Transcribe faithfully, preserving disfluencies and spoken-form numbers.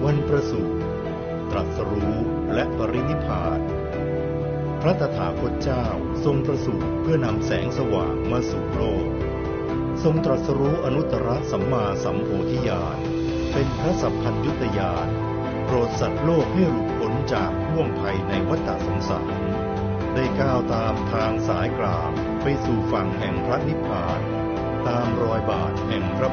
วันประสูติตรัสรู้และปรินิพพานพระตถาคตเจ้าทรงประสูติเพื่อนำแสงสว่างมาสู่โลกทรงตรัสรู้อนุตตรสัมมาสัมโพธิญาณเป็นพระสัพพัญญุตญาณโปรดสัตว์โลกให้หลุดพ้นจากห่วงภัยในวัฏสงสารได้ก้าวตามทางสายกลางไปสู่ฝั่งแห่งพระนิพพานตามรอยบาทแห่งพระ